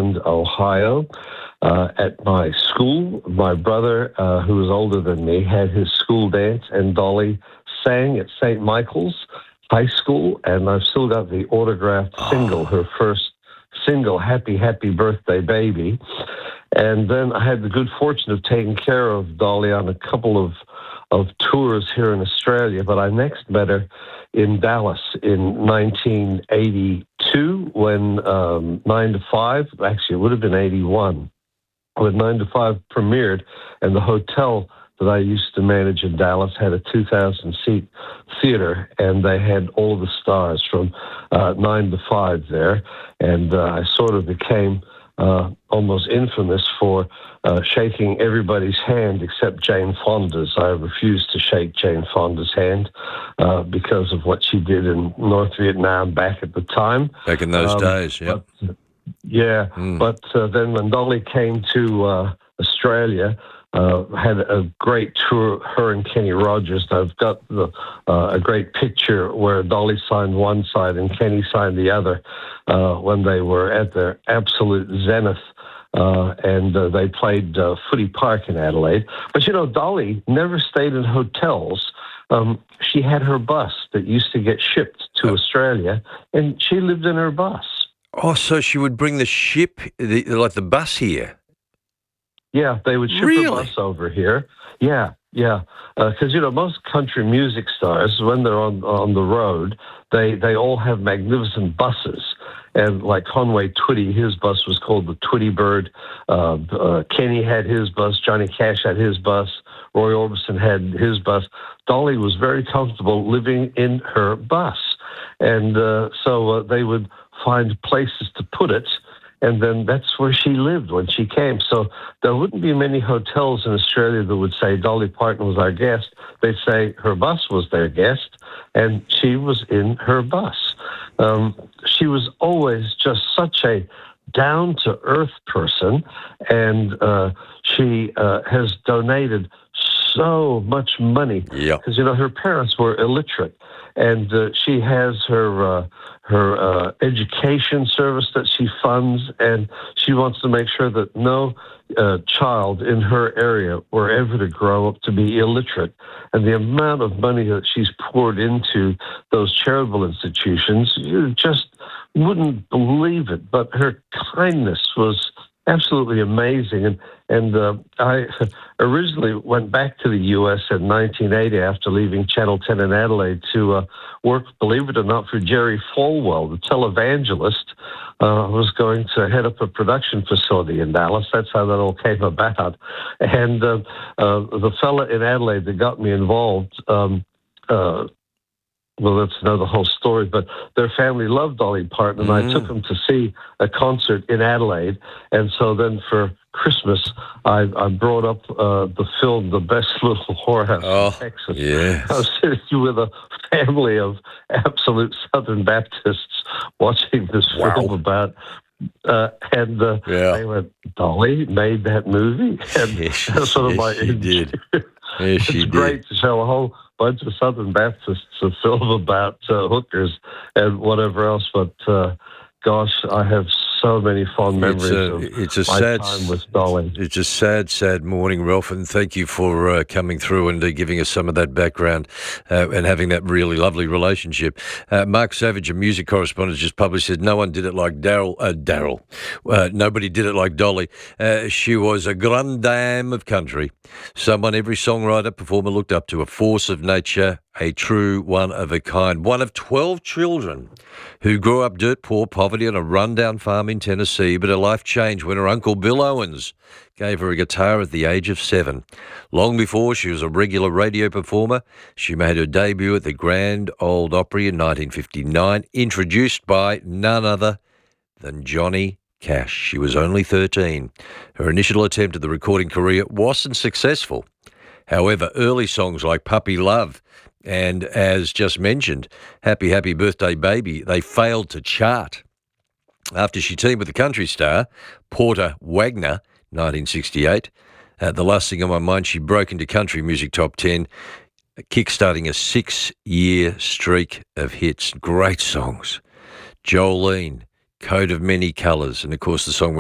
Cleveland, Ohio. At my school, my brother, who was older than me, had his school dance, and Dolly sang at St. Michael's High School, and I've still got the autographed single, her first single, Happy, Happy Birthday, Baby. And then I had the good fortune of taking care of Dolly on a couple of tours here in Australia, but I next met her in Dallas in 1982 when 9 to 5, actually it would have been 81, when 9 to 5 premiered, and the hotel that I used to manage in Dallas had a 2,000-seat theater, and they had all of the stars from 9 to 5 there, and I sort of became almost infamous for shaking everybody's hand except Jane Fonda's. I refused to shake Jane Fonda's hand because of what she did in North Vietnam back at the time. Back in those days, yeah. But then when Dolly came to Australia, had a great tour, her and Kenny Rogers. I've got a great picture where Dolly signed one side and Kenny signed the other when they were at their absolute zenith. And they played Footy Park in Adelaide. But, you know, Dolly never stayed in hotels. She had her bus that used to get shipped to Australia, and she lived in her bus. Oh, so she would bring the ship, like the bus here? Yeah, they would ship the bus over here. Yeah. Because, you know, most country music stars, when they're on the road, they all have magnificent buses. And like Conway Twitty, his bus was called the Twitty Bird. Kenny had his bus. Johnny Cash had his bus. Roy Orbison had his bus. Dolly was very comfortable living in her bus. And so they would find places to put it, and then that's where she lived when she came. So there wouldn't be many hotels in Australia that would say Dolly Parton was our guest. They'd say her bus was their guest, and she was in her bus. She was always just such a down-to-earth person, and she has donated so much money because, you know, her parents were illiterate, and she has her education service that she funds, and she wants to make sure that no child in her area were ever to grow up to be illiterate. And the amount of money that she's poured into those charitable institutions, you just wouldn't believe it. But her kindness was absolutely amazing. And I originally went back to the U.S. in 1980 after leaving Channel 10 in Adelaide to work, believe it or not, for Jerry Falwell, the televangelist. I was going to head up a production facility in Dallas. That's how that all came about. And the fella in Adelaide that got me involved, well, that's another whole story, but their family loved Dolly Parton, and I took them to see a concert in Adelaide. And so then for Christmas, I brought up the film The Best Little Whorehouse in Texas. Yes. I was sitting with a family of absolute Southern Baptists watching this film about... they went, Dolly made that movie? And that's sort of my... She did. Yes, she it's did. Great to show a whole bunch of Southern Baptists a film about hookers and whatever else, but gosh, I have so many fond memories of my time with Dolly. It's a sad morning, Ralph, and thank you for coming through and giving us some of that background and having that really lovely relationship. Mark Savage, a music correspondent, just published, said no one did it like Daryl. Nobody did it like Dolly. She was a grande dame of country, someone every songwriter, performer looked up to, a force of nature, a true one of a kind. One of 12 children who grew up dirt poor, poverty on a rundown farm in Tennessee, but her life changed when her uncle Bill Owens gave her a guitar at the age of 7. Long before she was a regular radio performer, she made her debut at the Grand Ole Opry in 1959, introduced by none other than Johnny Cash. She was only 13. Her initial attempt at the recording career wasn't successful. However, early songs like Puppy Love and, as just mentioned, Happy, Happy Birthday Baby, they failed to chart. After she teamed with the country star, Porter Wagoner, 1968, The Last Thing on My Mind, she broke into country music top 10, kickstarting a 6-year streak of hits. Great songs. Jolene, Coat of Many Colours, and of course the song